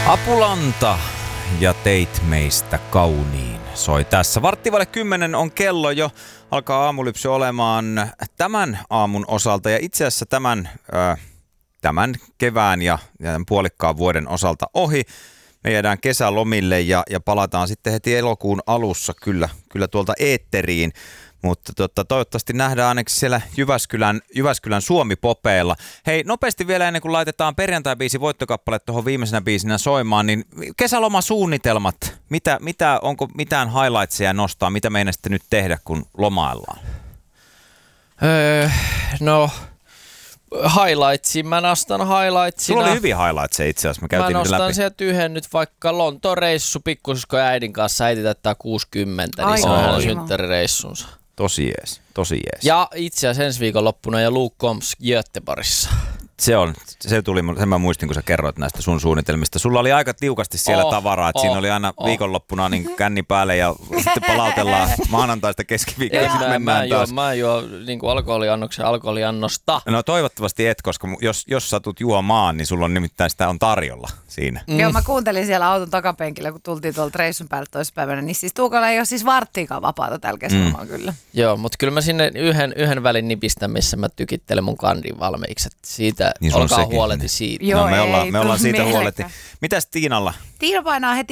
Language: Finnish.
Apulanta ja teit meistä kauniin soi tässä. 9:15 on kello jo. Alkaa aamulypsy olemaan tämän aamun osalta ja itse asiassa tämän kevään ja tämän puolikkaan vuoden osalta ohi. Me jäädään kesälomille ja palataan sitten heti elokuun alussa kyllä tuolta eetteriin. Mutta toivottavasti nähdään ainakin siellä Jyväskylän Suomi-popeilla. Hei, nopeasti vielä ennen kuin laitetaan perjantai-biisi voittokappale tuohon viimeisenä biisinä soimaan, niin kesälomasuunnitelmat. Onko mitään highlightsia nostaa? Mitä meinasitte nyt tehdä, kun lomaillaan? Highlightsia. Mä nostan highlightsina. Sulla oli hyviä highlightsia itse asiassa. Mä nostan sieltä yhden nyt vaikka Lontoon reissu pikkusisko ja äidin kanssa. Äiti täyttää 60, niin se on hänen synttärireissunsa. Tosi jees. Ja itse asiassa ensi viikonloppuna ja Luke Combs Göteborgissa. Sen mä muistin, kun sä kerroit näistä sun suunnitelmista. Sulla oli aika tiukasti siellä tavaraa, että siinä oli aina viikonloppuna niin känni päälle ja sitten palautellaan maanantaista keskiviikkoon. Mä en juo niin alkoholiannosta. No toivottavasti et, koska jos satut juomaan, niin sulla on nimittäin sitä on tarjolla siinä. Joo, mä kuuntelin siellä auton takapenkillä, kun tultiin tuolta reissun päälle toispäivänä, niin siis Tuukalla ei ole siis varttiikaan vapaata tällä kesälomaa kyllä. Joo, mutta kyllä mä sinne yhden välin nipistän, missä mä tykittelen mun kandin valmiiksi. Siitä niin olkaa huoleti siitä. Joo, me ollaan siitä huoleti. Mitäs Tiinalla? Tiina painaa heti